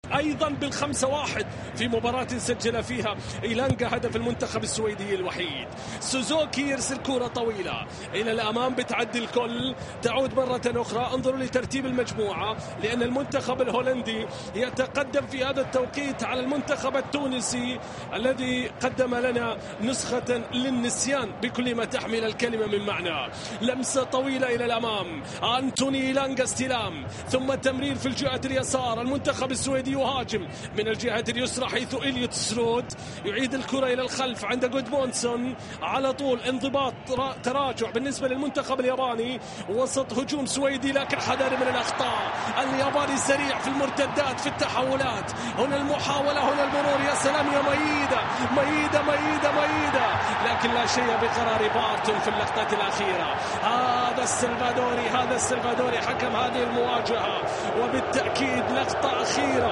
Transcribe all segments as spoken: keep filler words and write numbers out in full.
أيضا بالخمسة واحد في مباراة سجل فيها إيلانغا هدف المنتخب السويدي الوحيد. سوزوكي يرسل كرة طويلة إلى الأمام بتعدي الكل، تعود مرة أخرى. انظروا لترتيب المجموعة، لأن المنتخب الهولندي يتقدم في هذا التوقيت على المنتخب التونسي الذي قدم لنا نسخة للنسيان بكل ما تحمل الكلمة من معنى. لمسة طويلة إلى الأمام، أنتوني إيلانغا استلام ثم تمرير في الجهة اليسار. المنتخب السويدي يهاجم من الجهة اليسرى حيث إليوت سرود يعيد الكرة إلى الخلف عند جودمونسون. على طول انضباط تراجع بالنسبة للمنتخب الياباني، وسط هجوم سويدي لكن حذر من الأخطاء. الياباني سريع في المرتدات في التحولات، هنا المحاولة هنا المرور. يا سلام يا ميدة ميدة ميدة ميدة، لكن لا شيء بقرار بارتون في اللقطة الأخيرة. هذا السلفادوري هذا السلفادوري حكم هذه المواجهة، وبالتأكيد لقطة أخيرة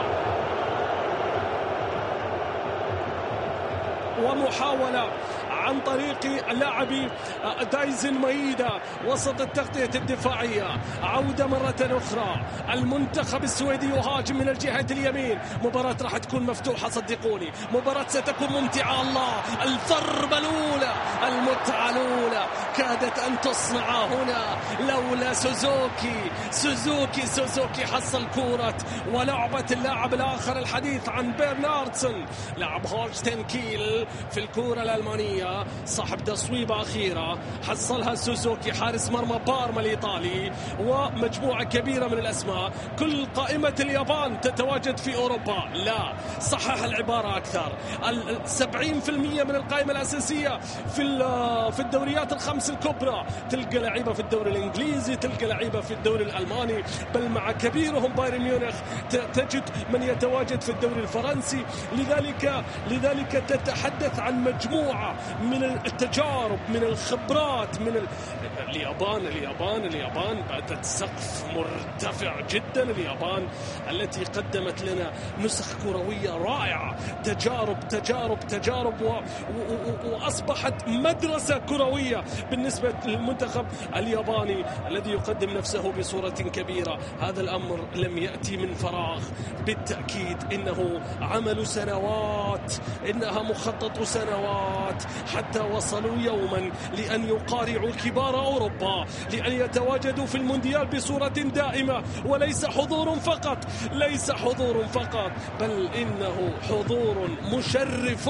ومحاولة عن طريق اللاعب دايزن مايدا وسط التغطية الدفاعية. عودة مرة أخرى، المنتخب السويدي يهاجم من الجهة اليمين. مباراة راح تكون مفتوحة صدقوني، مباراة ستكون ممتعة. الله، الضربة الأولى، المتعة الأولى كادت أن تصنع هنا لولا سوزوكي سوزوكي سوزوكي حصل كورة ولعبة اللاعب الآخر. الحديث عن بيرناردسون لاعب هولشتين كيل في الكورة الألمانية، صاحب تصويبة أخيرة حصلها سوزوكي حارس مرمى بارما الإيطالي. ومجموعة كبيرة من الأسماء، كل قائمة اليابان تتواجد في أوروبا. لا، صحح العبارة أكثر، السبعين في المية من القائمة الأساسية في في الدوريات الخمس الكبرى. تلقى لعيبة في الدوري الإنجليزي، تلقى لعيبة في الدوري الألماني، بل مع كبيرهم بايرن ميونخ تجد من يتواجد في الدوري الفرنسي. لذلك لذلك تتحدث عن مجموعة من التجارب، من الخبرات، من ال... اليابان اليابان اليابان باتت سقف مرتفع جدا. اليابان التي قدمت لنا نسخ كروية رائعة، تجارب تجارب تجارب و... و... و... وأصبحت مدرسة كروية بالنسبة للمنتخب الياباني الذي يقدم نفسه بصورة كبيرة. هذا الأمر لم يأتي من فراغ، بالتأكيد إنه عمل سنوات، إنها مخطط سنوات حتى وصلوا يوما لأن يقارعوا كبار أوروبا، لأن يتواجدوا في المونديال بصورة دائمة، وليس حضور فقط ليس حضور فقط بل إنه حضور مشرف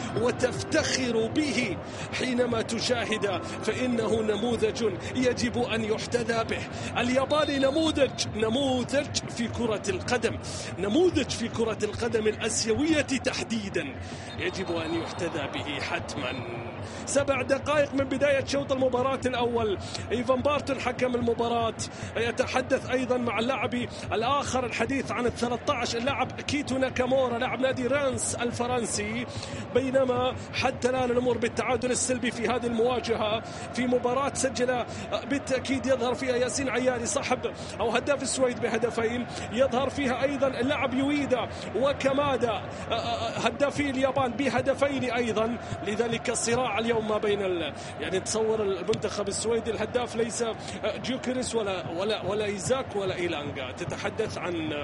وتفتخر به حينما تشاهد، فإنه نموذج يجب أن يحتذى به. اليابان نموذج نموذج في كرة القدم، نموذج في كرة القدم الآسيوية تحديدا، يجب أن يحتذى به حتما. سبع دقائق من بداية شوط المباراة الأول، إيفان بارتون حكم المباراة يتحدث أيضا مع اللاعب الآخر، الحديث عن الثلاثة عشر اللاعب كيتو ناكامورا لاعب نادي رانس الفرنسي. بينما حتى الآن الأمور بالتعادل السلبي في هذه المواجهة، في مباراة سجل بالتأكيد يظهر فيها ياسين عياري صاحب أو هداف السويد بهدفين، يظهر فيها أيضا اللاعب يويدا وكمادا هدافي اليابان بهدفين أيضا. لذلك الصراع اليوم ما بين ال... يعني تصور المنتخب السويدي الهداف ليس جوكريس ولا ولا ولا إيزاك ولا إيلانغا، تتحدث عن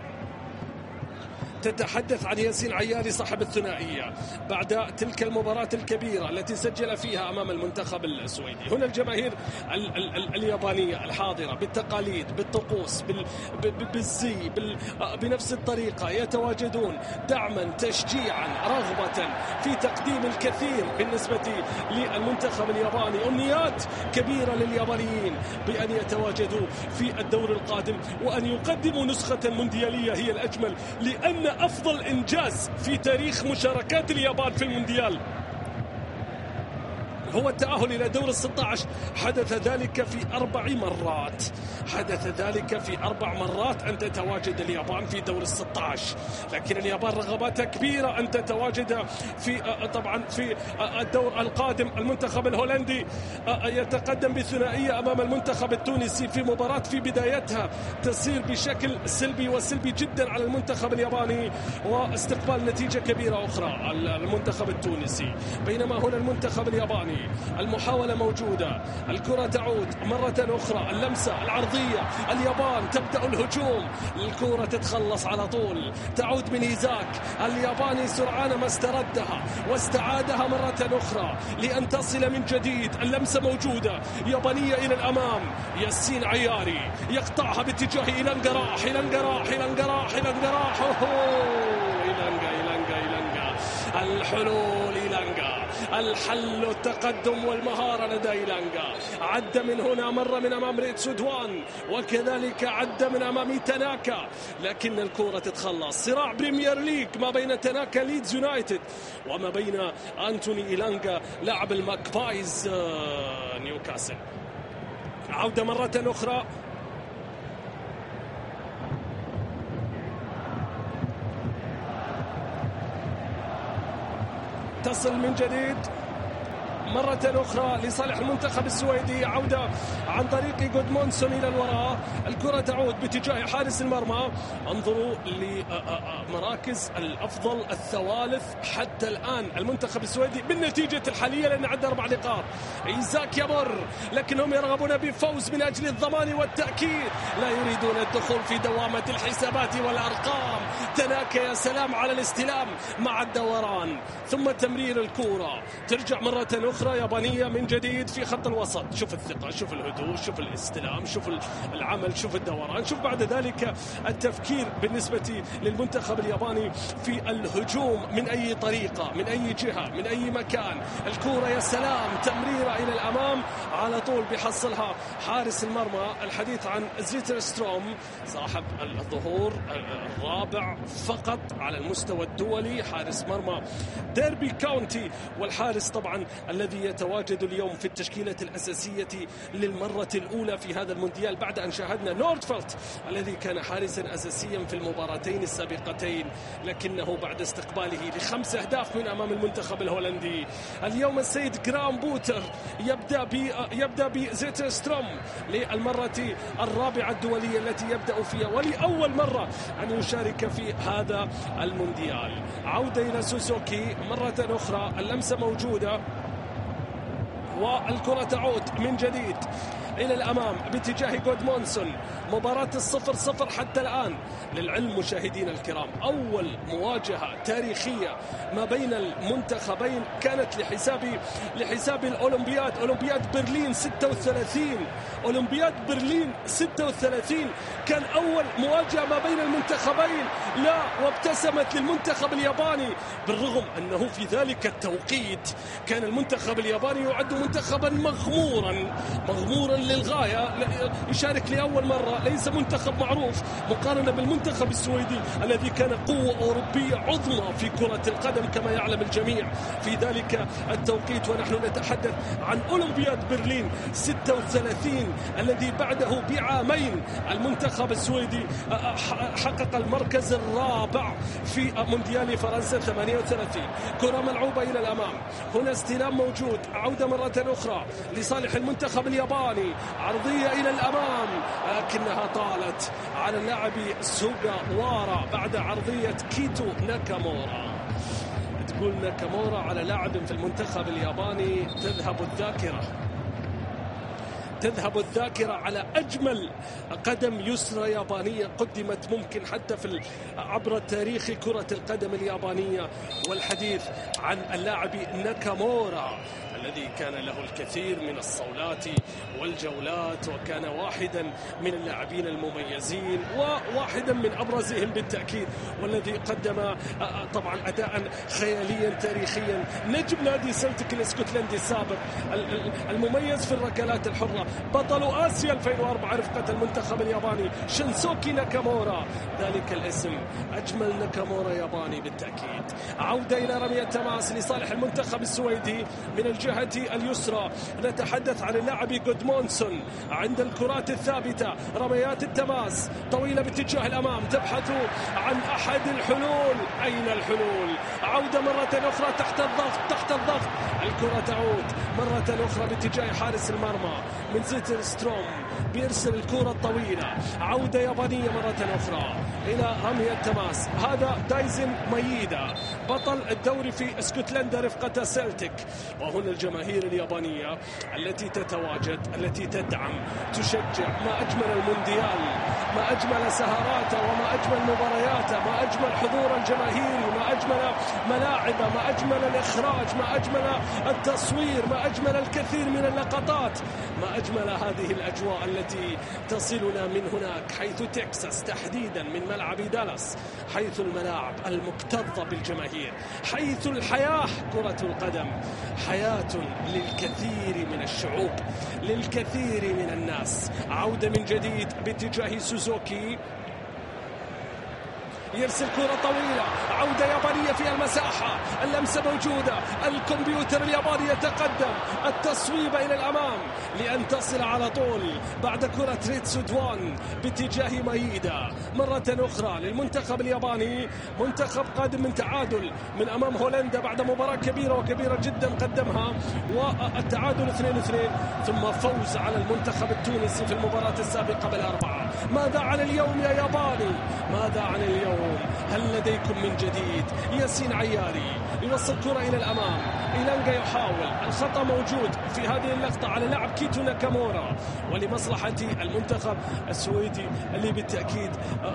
تتحدث عن ياسين عياري صاحب الثنائية بعد تلك المباراة الكبيرة التي سجل فيها أمام المنتخب السويدي. هنا الجماهير ال ال ال اليابانية الحاضرة بالتقاليد بالطقوس بال بالزي بال بنفس الطريقة يتواجدون دعما تشجيعا رغبة في تقديم الكثير بالنسبة للمنتخب الياباني. أمنيات كبيرة لليابانيين بأن يتواجدوا في الدور القادم وأن يقدموا نسخة مونديالية هي الأجمل، لأن أفضل إنجاز في تاريخ مشاركات اليابان في المونديال هو التأهل إلى دور الستة عشر. حدث ذلك في أربع مرات حدث ذلك في أربع مرات أن تتواجد اليابان في دور الستة عشر، لكن اليابان رغباتها كبيرة أن تتواجد في طبعا في الدور القادم. المنتخب الهولندي يتقدم بثنائية أمام المنتخب التونسي في مباراة في بدايتها تسير بشكل سلبي وسلبي جدا على المنتخب الياباني، واستقبال نتيجة كبيرة أخرى المنتخب التونسي. بينما هنا المنتخب الياباني السويدي. المحاولة موجودة، الكرة تعود مرة أخرى، اللمسة العرضية، اليابان تبدأ الهجوم، الكرة تتخلص على طول، تعود من إيزاك. الياباني سرعان ما استردها واستعادها مرة أخرى لأن تصل من جديد. اللمسة موجودة، يابانية إلى الأمام، ياسين عياري يقطعها باتجاه إيلانجا، راح إيلانجا، راح إيلانجا، راح إيلانجا، راح إيلانجا، إيلانجا، إيلانجا، الحلول إيلانجا، الحل التقدم والمهارة لدى إيلانجا. عد من هنا، مر من أمام ريت سودوان، وكذلك عد من أمام تناكا، لكن الكرة تتخلص. صراع بريمير ليج ما بين تناكا ليدز يونايتد وما بين أنتوني إيلانجا لاعب الماكبايز نيوكاسل. عودة مرة أخرى، تصل من جديد مرة أخرى لصالح المنتخب السويدي. عودة عن طريق جودمونسون إلى الوراء، الكرة تعود باتجاه حارس المرمى. انظروا لمراكز الأفضل الثوالث حتى الآن المنتخب السويدي بالنتيجة الحالية، لأن عندنا أربع نقاط. إيزاك يمر، لكنهم يرغبون بفوز من أجل الضمان والتأكيد، لا يريدون الدخول في دوامة الحسابات والأرقام. تناكا يا سلام على الاستلام مع الدوران، ثم تمرير الكرة ترجع مرة أخرى يابانية من جديد في خط الوسط. شوف الثقة، شوف الهدوء، شوف الاستلام، شوف العمل، شوف الدوران، شوف بعد ذلك التفكير بالنسبة للمنتخب الياباني في الهجوم من أي طريقة، من أي جهة، من أي مكان. الكرة يا سلام، تمريرة إلى الأمام على طول بيحصلها حارس المرمى. الحديث عن زيترستروم صاحب الظهور الرابع فقط على المستوى الدولي، حارس مرمى ديربي كاونتي، والحارس طبعا الذي يتواجد اليوم في التشكيلة الأساسية للمرة الأولى في هذا المونديال بعد أن شاهدنا نوردفلت الذي كان حارسا أساسيا في المباراتين السابقتين، لكنه بعد استقباله لخمس أهداف من أمام المنتخب الهولندي. اليوم السيد جرام بوتر يبدأ ب يبدأ بزيترستروم للمرة الرابعة الدولية التي يبدأ فيها ولأول مرة أن يشارك في هذا المونديال. عودة إلى سوزوكي مرة أخرى، اللمسة موجودة والكرة تعود من جديد إلى الأمام باتجاه جودمونسون. مباراة الصفر صفر حتى الآن. للعلم مشاهدين الكرام، أول مواجهة تاريخية ما بين المنتخبين كانت لحساب لحساب الأولمبياد، أولمبياد برلين ستة وثلاثين. أولمبياد برلين ستة وثلاثين كان أول مواجهة ما بين المنتخبين، لا وابتسمت للمنتخب الياباني، بالرغم أنه في ذلك التوقيت كان المنتخب الياباني يعد منتخبا مغمورا مغمورا للغاية، يشارك لأول مرة، ليس منتخب معروف مقارنة بالمنتخب السويدي الذي كان قوة أوروبية عظمى في كرة القدم كما يعلم الجميع في ذلك التوقيت. ونحن نتحدث عن أولمبياد برلين ستة وثلاثين الذي بعده بعامين المنتخب السويدي حقق المركز الرابع في مونديال فرنسا ثمانية وثلاثين. كرة ملعوبة إلى الأمام، هنا استلام موجود، عودة مرة أخرى لصالح المنتخب الياباني، عرضية إلى الأمام لكنها طالت على اللاعب سوغا وارا بعد عرضية كيتو ناكامورا. تقول ناكامورا على لاعب في المنتخب الياباني تذهب الذاكرة تذهب الذاكرة على أجمل قدم يسرى يابانية قدمت ممكن حتى في عبر تاريخ كرة القدم اليابانية. والحديث عن اللاعب ناكامورا الذي كان له الكثير من الصولات والجولات، وكان واحدا من اللاعبين المميزين وواحدا من أبرزهم بالتأكيد، والذي قدم طبعا أداء خياليا تاريخيا، نجم نادي سلتيك الاسكتلندي السابق، المميز في الركلات الحرة، بطل آسيا ألفين وأربعة رفقة المنتخب الياباني شنسوكي ناكامورا، ذلك الاسم أجمل ناكامورا ياباني بالتأكيد. عودة إلى رمية تماس لصالح المنتخب السويدي من الجهة اليسرى، نتحدث عن اللاعب جودمونسون عند الكرات الثابتة، رميات التماس طويلة باتجاه الأمام، تبحث عن أحد الحلول، أين الحلول؟ عودة مرة أخرى تحت الضغط تحت الضغط الكرة تعود مرة أخرى باتجاه حارس المرمى من زيتر ستروم بيرسل الكرة الطويلة، عودة يابانية مرة أخرى إلى رمي التماس. هذا دايزن مايدا بطل الدوري في اسكتلندا رفقة سيلتيك. وهنا الجماهير اليابانية التي تتواجد، التي تدعم، تشجع. ما أجمل المونديال، ما أجمل سهراته، وما أجمل مبارياته، ما أجمل حضور الجماهيري، ما أجمل ملاعبه، ما أجمل الإخراج، ما أجمل التصوير، ما أجمل الكثير من اللقطات، ما أجمل هذه الأجواء التي تصلنا من هناك حيث تكساس، تحديدا من ملعب دالاس، حيث الملاعب المكتظة بالجماهير، حيث الحياة كرة القدم حياة للكثير من الشعوب، للكثير من الناس. عودة من جديد باتجاه سوزوكي، يرسل كرة طويلة، عودة يابانية في المساحة، اللمسة موجودة، الكمبيوتر الياباني يتقدم، التصويب إلى الأمام لأن تصل على طول بعد كرة ريتسو دوان باتجاه مايدا. مرة أخرى للمنتخب الياباني، منتخب قادم من تعادل من أمام هولندا بعد مباراة كبيرة وكبيرة جدا قدمها، والتعادل اثنين اثنين، ثم فوز على المنتخب التونسي في المباراة السابقة بالأربعة. ماذا عن اليوم يا ياباني؟ ماذا عن اليوم؟ هل لديكم من جديد؟ ياسين عياري يوصل كرة إلى الأمام، إيلانجا يحاول، الخطأ موجود في هذه اللقطة على لاعب كيتو ناكامورا، ولمصلحة المنتخب السويدي اللي بالتأكيد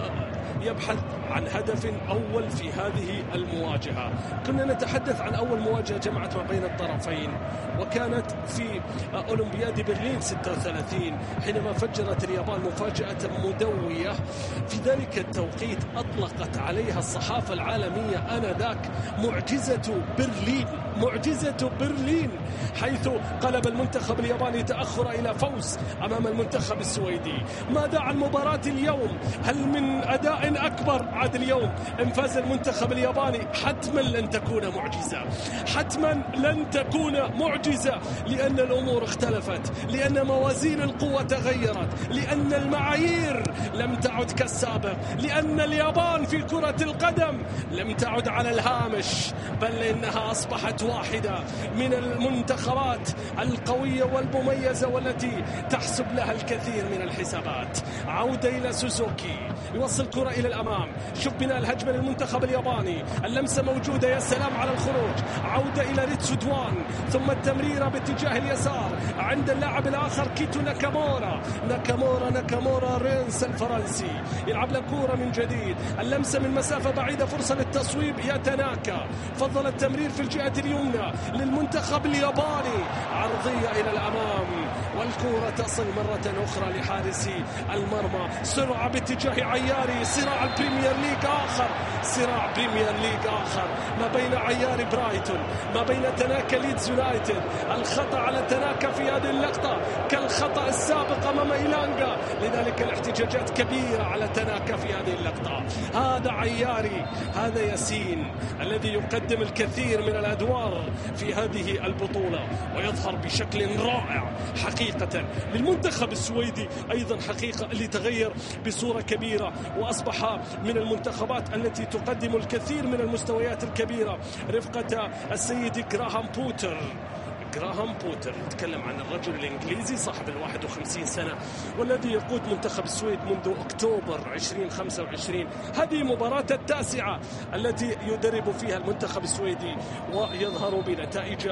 يبحث عن هدف أول في هذه المواجهة. كنا نتحدث عن أول مواجهة جمعت ما بين الطرفين، وكانت في أولمبياد برلين ستة وثلاثين حينما فجرت اليابان مفاجأة مدوية. في ذلك التوقيت أطلقت عليها الصحافة العالمية آنذاك معجزة برلين، معجزة برلين، حيث قلب المنتخب الياباني تأخر إلى فوز أمام المنتخب السويدي. ماذا عن مباراة اليوم؟ هل من أداء أكبر عاد اليوم إن فاز المنتخب الياباني؟ حتما لن تكون معجزة، حتما لن تكون معجزة، لأن الأمور اختلفت، لأن موازين القوة تغيرت، لأن المعايير لم تعد كالسابق، لأن اليابان في كرة القدم لم تعد على الهامش، بل إنها أصبحت واحدة من المنتخبات القوية والمميزة والتي تحسب لها الكثير من الحسابات. عودة إلى سوزوكي، يوصل كرة إلى الأمام، شوف بناء الهجمة للمنتخب الياباني، اللمسة موجودة، يا سلام على الخروج. عودة إلى ريتسو دوان، ثم التمريرة باتجاه اليسار عند اللاعب الآخر كيتو ناكامورا، ناكامورا ناكامورا رينس الفرنسي يلعب له كرة من جديد، اللمسة من مسافة بعيدة، فرصة للتصويب، يا تناكا فضل التمرير في الجهة اليمنى للمنتخب الياباني، عرضية إلى الأمام، والكرة تصل مرة أخرى لحارسي المرمى. سرعة باتجاه عياري، صراع البريمير ليج آخر، صراع بريمير ليج آخر ما بين عياري برايتون، ما بين تناكا ليدز يونايتد. الخطأ على تناكا في هذه اللقطة كالخطأ السابق أمام إيلانجا، لذلك الاحتجاجات كبيرة على تناكا في هذه اللقطة. هذا عياري، هذا ياسين الذي يقدم الكثير من الأدوار في هذه البطولة ويظهر بشكل رائع حقيقة. للمنتخب السويدي أيضا حقيقة اللي تغير بصورة كبيرة وأصبح من المنتخبات التي تقدم الكثير من المستويات الكبيرة رفقة السيد جراهام بوتر. جراهام بوتر نتكلم عن الرجل الإنجليزي صاحب الواحد وخمسين سنة والذي يقود منتخب السويد منذ أكتوبر عشرين خمسة وعشرين. هذه مباراة التاسعة التي يدرب فيها المنتخب السويدي ويظهر بنتائج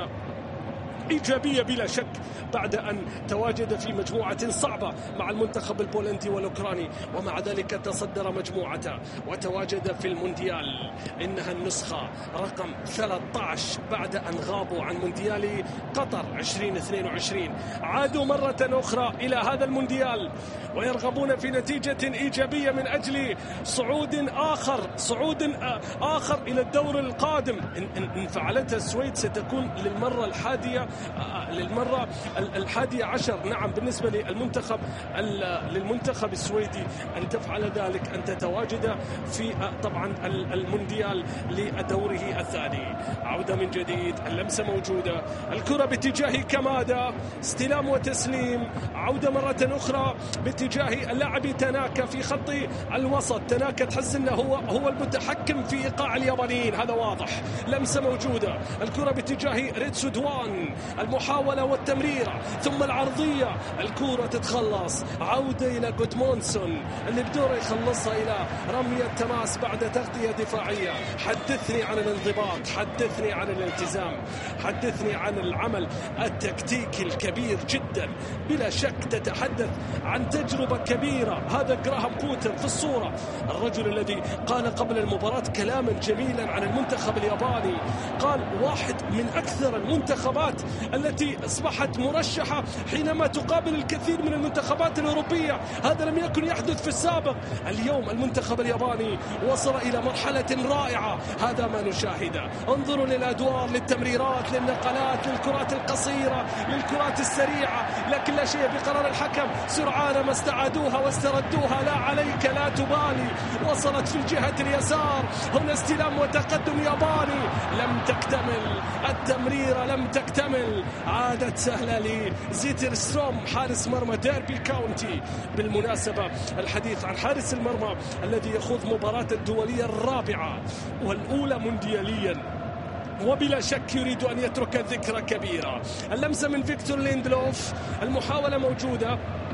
إيجابية بلا شك بعد أن تواجد في مجموعة صعبة مع المنتخب البولندي والأوكراني، ومع ذلك تصدر مجموعته وتواجد في المونديال. إنها النسخة رقم ثلاثة عشر بعد أن غابوا عن مونديال قطر عشرين اثنين وعشرين. عادوا مرة أخرى إلى هذا المونديال ويرغبون في نتيجة إيجابية من أجل صعود آخر صعود آخر إلى الدور القادم. إن فعلتها السويد ستكون للمرة الحادية للمرة الحادية عشر، نعم، بالنسبة للمنتخب للمنتخب السويدي أن تفعل ذلك، أن تتواجد في طبعا المونديال لدوره الثاني. عودة من جديد، اللمسة موجودة، الكرة باتجاه كمادا، استلام وتسليم، عودة مرة أخرى باتجاه اللاعب تناكا في خط الوسط. تناكا تحس أنه هو هو المتحكم في إيقاع اليابانيين، هذا واضح. لمسة موجودة، الكرة باتجاه ريتسو دوان، المحاولة والتمريرة ثم العرضية، الكرة تتخلص، عودة إلى جودمونسون اللي بدوره يخلصها إلى رمية تماس بعد تغطية دفاعية. حدثني عن الانضباط، حدثني عن الالتزام، حدثني عن العمل التكتيكي الكبير جدا. بلا شك تتحدث عن تجربة كبيرة. هذا جراهام بوتر في الصورة، الرجل الذي قال قبل المباراة كلاما جميلا عن المنتخب الياباني. قال واحد من أكثر المنتخبات التي أصبحت مرشحة حينما تقابل الكثير من المنتخبات الأوروبية. هذا لم يكن يحدث في السابق. اليوم المنتخب الياباني وصل إلى مرحلة رائعة. هذا ما نشاهده. انظروا للأدوار، للتمريرات، للنقلات، للكرات القصيرة، للكرات السريعة، لكن لا شيء بقرار الحكم. سرعان ما استعادوها واستردوها. لا عليك لا تبالي. وصلت في الجهة اليسار. هنا استلام وتقدم ياباني. لم تكتمل التمريرة، لم تكتمل. عادت سهلة لزيتر ستروم حارس مرمى ديربي كاونتي. بالمناسبة الحديث عن حارس المرمى الذي يخوض مباراة الدولية الرابعة والأولى موندياليا، وبلا شك يريد أن يترك ذكرى كبيرة. اللمسة من فيكتور ليندلوف، المحاولة موجودة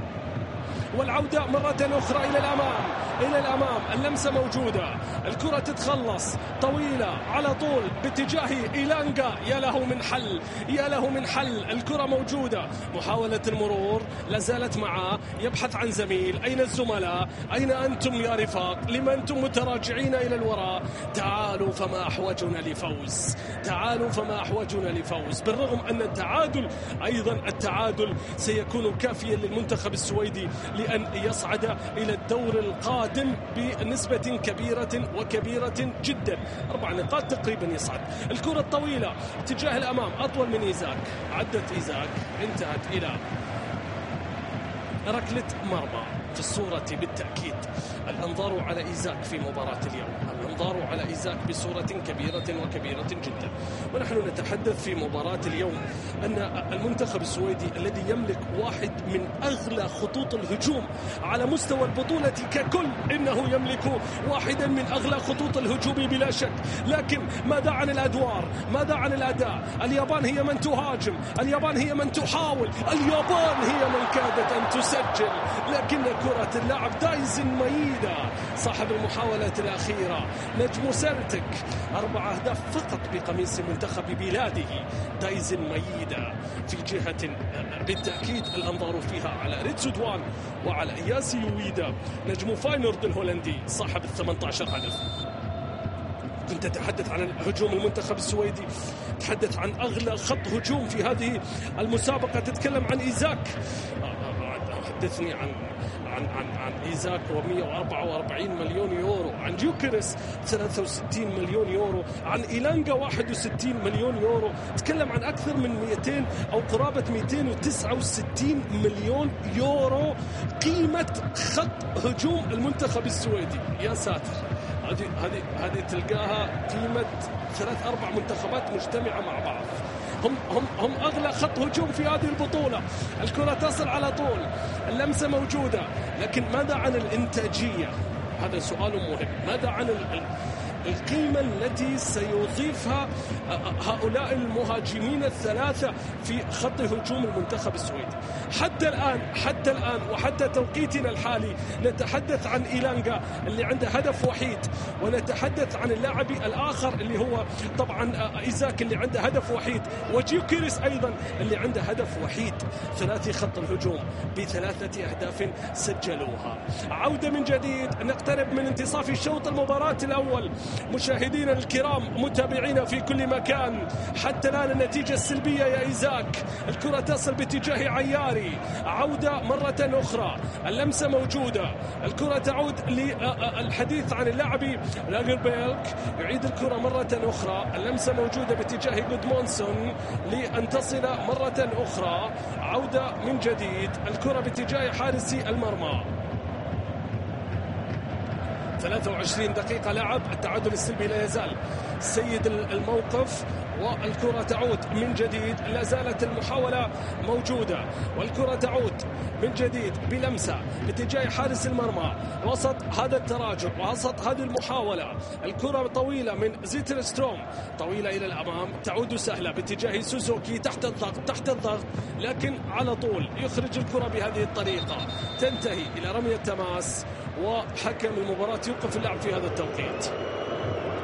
والعودة مرة أخرى إلى الأمام، إلى الأمام. اللمسة موجودة، الكرة تتخلص طويلة على طول باتجاه إيلانجا. يا له من حل، يا له من حل. الكرة موجودة، محاولة المرور لا زالت معه، يبحث عن زميل. أين الزملاء؟ أين أنتم يا رفاق؟ لما أنتم متراجعين إلى الوراء؟ تعالوا فما أحوجنا لفوز، تعالوا فما أحوجنا لفوز. بالرغم أن التعادل أيضا التعادل سيكون كافيا للمنتخب السويدي لأن يصعد إلى الدور القادم بنسبة كبيرة وكبيرة جدا. أربع نقاط تقريبا يصعد. الكرة الطويلة اتجاه الأمام، أطول من إيزاك. عدت إيزاك، انتهت إلى ركلة مرمى. في الصورة بالتأكيد الأنظار على إيزاك في مباراة اليوم، الأنظار على إيزاك بصورة كبيرة وكبيرة جدا. ونحن نتحدث في مباراة اليوم أن المنتخب السويدي الذي يملك واحد من أغلى خطوط الهجوم على مستوى البطولة ككل، إنه يملك واحدا من أغلى خطوط الهجوم بلا شك. لكن ماذا عن الأدوار؟ ماذا عن الأداء؟ اليابان هي من تهاجم، اليابان هي من تحاول، اليابان هي من كادت أن تسجل، لكن كرة اللاعب دايزن مايدا صاحب المحاولة الأخيرة نجم سلتك، أربع أهداف فقط بقميص منتخب بلاده. دايزن مايدا في جهة بالتأكيد الأنظار فيها على ريتسودوان وعلى ياسي يويدا نجم فاينورد الهولندي صاحب الثمانية عشر هدف. كنت أتحدث عن هجوم المنتخب السويدي، تحدث عن أغلى خط هجوم في هذه المسابقة، تتكلم عن إيزاك. حدثني عن عن عن عن إيزاك ومئة وأربعة وأربعين مليون يورو، عن جيوكريس ثلاثة وستين مليون يورو، عن إيلانجا واحد وستين مليون يورو. تكلم عن أكثر من مئتين أو قرابة مئتين وتسعة وستين مليون يورو قيمة خط هجوم المنتخب السويدي. يا ساتر، هذه هذه هذه تلقاها قيمة ثلاث أربع منتخبات مجتمعة مع بعض. هم هم هم أغلى خط هجوم في هذه البطولة. الكرة تصل على طول، اللمسة موجودة، لكن ماذا عن الإنتاجية؟ هذا سؤال مهم. ماذا عن القيمة التي سيضيفها هؤلاء المهاجمين الثلاثة في خط هجوم المنتخب السويدي؟ حتى الآن حتى الآن وحتى توقيتنا الحالي نتحدث عن إيلانجا اللي عنده هدف وحيد، ونتحدث عن اللاعب الآخر اللي هو طبعا إيزاك اللي عنده هدف وحيد، وجيوكيريس أيضا اللي عنده هدف وحيد. ثلاثي خط الهجوم بثلاثة أهداف سجلوها. عودة من جديد، نقترب من انتصاف الشوط المباراة الأول. مشاهدينا الكرام، متابعينا في كل مكان، حتى الآن النتيجة السلبية يا إيزاك. الكرة تصل باتجاه عياري، عودة مرة أخرى، اللمسة موجودة، الكرة تعود للحديث عن اللاعب لاجربيلك، يعيد الكرة مرة أخرى، اللمسة موجودة باتجاه جودمونسون لأن تصل مرة أخرى، عودة من جديد، الكرة باتجاه حارس المرمى. ثلاثة وعشرين دقيقة لعب، التعادل السلبي لا يزال سيد الموقف، والكرة تعود من جديد. لا زالت المحاولة موجودة، والكرة تعود من جديد بلمسة باتجاه حارس المرمى وسط هذا التراجع وسط هذه المحاولة. الكرة طويلة من زيترستروم، طويلة إلى الأمام، تعود سهلة باتجاه سوزوكي تحت الضغط تحت الضغط لكن على طول يخرج الكرة بهذه الطريقة، تنتهي إلى رمية تماس، وحكم المباراة يوقف اللعب في هذا التوقيت.